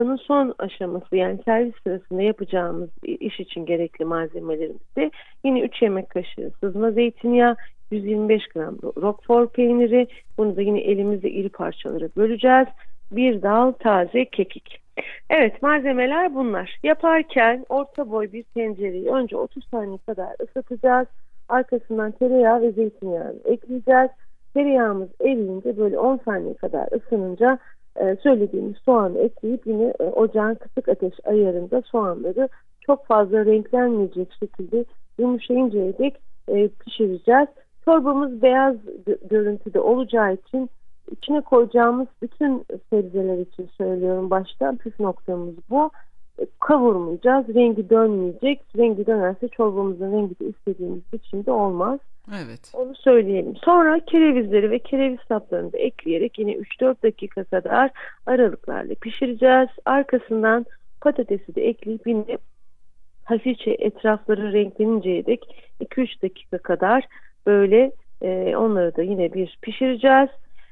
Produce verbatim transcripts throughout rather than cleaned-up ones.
Bunun son aşaması, yani servis sırasında yapacağımız iş için gerekli malzemelerimizde yine üç yemek kaşığı sızma zeytinyağı, yüz yirmi beş gram Roquefort peyniri, bunu da yine elimizle iri parçalara böleceğiz. Bir dal taze kekik. Evet, malzemeler bunlar. Yaparken orta boy bir tencereyi önce otuz saniye kadar ısıtacağız. Arkasından tereyağı ve zeytinyağını ekleyeceğiz. Tereyağımız eriyince, böyle on saniye kadar ısınınca e, söylediğimiz soğanı ekleyip yine e, ocağın kısık ateş ayarında soğanları çok fazla renklenmeyecek şekilde yumuşayıncaya dek e, pişireceğiz. Çorbamız beyaz görüntüde olacağı için içine koyacağımız bütün sebzeler için söylüyorum, baştan püf noktamız bu. Kavurmayacağız. Rengi dönmeyecek. Rengi dönerse çorbamızın rengi de istediğimiz biçimde olmaz. Evet. Onu söyleyelim. Sonra kerevizleri ve kereviz saplarını da ekleyerek yine üç dört dakika kadar aralıklarla pişireceğiz. Arkasından patatesi de ekleyip yine hafifçe etrafları renkleninceye dek iki üç dakika kadar böyle e, onları da yine bir pişireceğiz.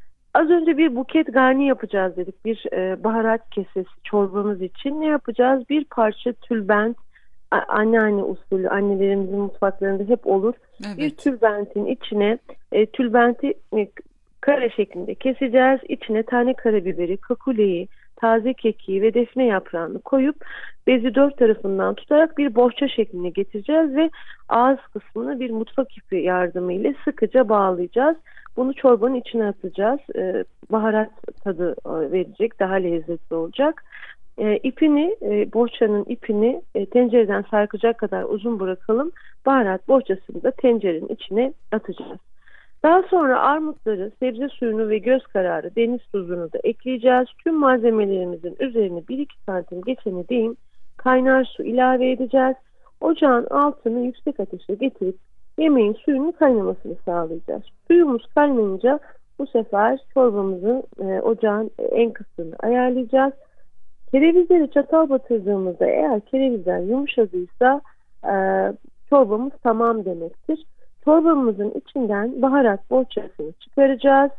Az önce bir buket garni yapacağız dedik. Bir e, baharat kesesi çorbamız için ne yapacağız? Bir parça tülbent, a- anneanne usulü, annelerimizin mutfaklarında hep olur. Evet. Bir tülbentin içine e, tülbenti e, kare şeklinde keseceğiz. İçine tane karabiberi, kakuleyi, taze kekiği ve defne yaprağını koyup bezi dört tarafından tutarak bir bohça şekline getireceğiz ve ağız kısmını bir mutfak ipi yardımıyla sıkıca bağlayacağız. Bunu çorbanın içine atacağız. Ee, baharat tadı verecek, daha lezzetli olacak. Ee, ipini, e, bohçanın ipini e, tencereden sarkacak kadar uzun bırakalım. Baharat bohçasını da tencerenin içine atacağız. Daha sonra armutları, sebze suyunu ve göz kararı deniz tuzunu da ekleyeceğiz. Tüm malzemelerimizin üzerine bir iki santim geçeni değin kaynar su ilave edeceğiz. Ocağın altını yüksek ateşe getirip yemeğin suyunun kaynamasını sağlayacağız. Suyumuz kaynayınca bu sefer çorbamızın e, ocağın en kısmını ayarlayacağız. Kerevizleri çatal batırdığımızda eğer kerevizler yumuşadıysa e, çorbamız tamam demektir. Çorbamızın içinden baharat bohçasını çıkaracağız.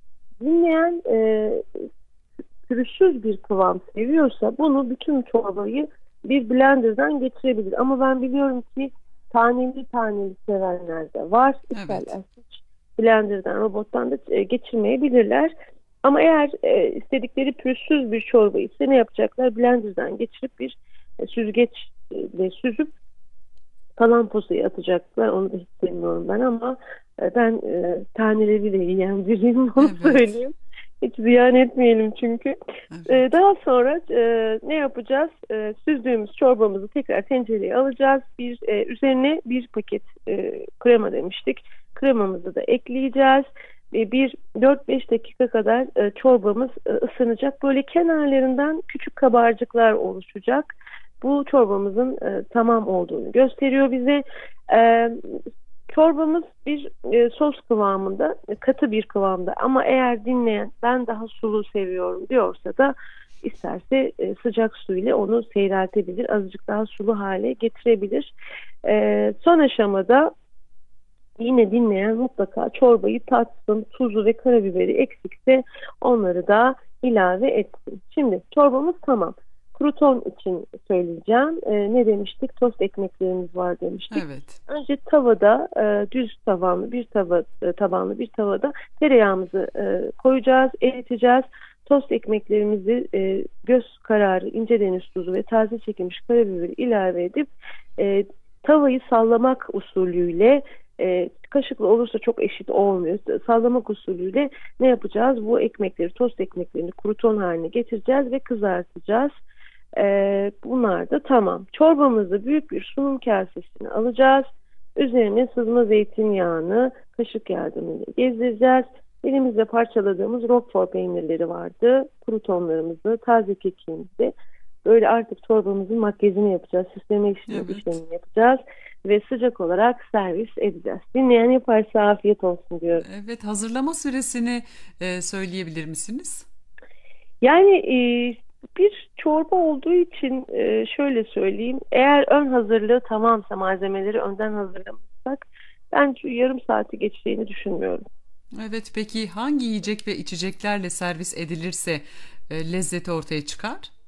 Dinleyen e, pürüzsüz bir kıvam seviyorsa bunu bütün çorbayı bir blenderdan geçirebilir. Ama ben biliyorum ki taneli taneli sevenler de var. Evet. Hiç blenderdan, robottan da e, geçirmeyebilirler. Ama eğer e, istedikleri pürüzsüz bir çorba ise ne yapacaklar? Blenderdan geçirip bir e, süzgeçle süzüp kalan posayı atacaklar. Onu da hiç sevmiyorum ben, ama e, ben e, taneleri de yiyen biriyim, onu Evet. söyleyeyim. Hiç ziyan etmeyelim çünkü. Evet. E, daha sonra e, ne yapacağız? E, süzdüğümüz çorbamızı tekrar tencereye alacağız. Bir e, üzerine bir paket e, krema demiştik. Kremamızı da ekleyeceğiz. E, bir dört beş dakika kadar e, çorbamız e, ısınacak. Böyle kenarlarından küçük kabarcıklar oluşacak. Bu çorbamızın e, tamam olduğunu gösteriyor bize. E, çorbamız bir e, sos kıvamında, e, katı bir kıvamda, ama eğer dinleyen ben daha sulu seviyorum diyorsa da isterse e, sıcak su ile onu seyreltebilir. Azıcık daha sulu hale getirebilir. E, son aşamada yine dinleyen mutlaka çorbayı tatsın, tuzu ve karabiberi eksikse onları da ilave etsin. Şimdi çorbamız tamam. Kruton için söyleyeceğim. Ee, ne demiştik? Tost ekmeklerimiz var demiştik. Evet. Önce tavada e, düz tavanlı bir tava e, tabanlı bir tavada tereyağımızı e, koyacağız, eriteceğiz. Tost ekmeklerimizi e, göz kararı ince deniz tuzu ve taze çekilmiş karabiberi ilave edip e, tavayı sallamak usulüyle, e, kaşıkla olursa çok eşit olmuyor. Sallamak usulüyle ne yapacağız? Bu ekmekleri, tost ekmeklerini kruton haline getireceğiz ve kızartacağız. Ee, bunlar da tamam. Çorbamızı büyük bir sunum kasesine alacağız. Üzerine sızma zeytinyağını kaşık yardımıyla gezdireceğiz. Elimizde parçaladığımız Roquefort peynirleri vardı. Krutonlarımızı, taze kekiğimizi. Böyle artık çorbamızın makyajını yapacağız. Süsleme işlemi, Evet. işlemini yapacağız. Ve sıcak olarak servis edeceğiz. Dinleyen yaparsa afiyet olsun diyorum. Evet, hazırlama süresini e, söyleyebilir misiniz? Yani e, bir çorba olduğu için e, şöyle söyleyeyim. Eğer ön hazırlığı tamamsa, malzemeleri önden hazırlamışsak, ben şu yarım saati geçeceğini düşünmüyorum. Evet, peki hangi yiyecek ve içeceklerle servis edilirse e, lezzeti ortaya çıkar?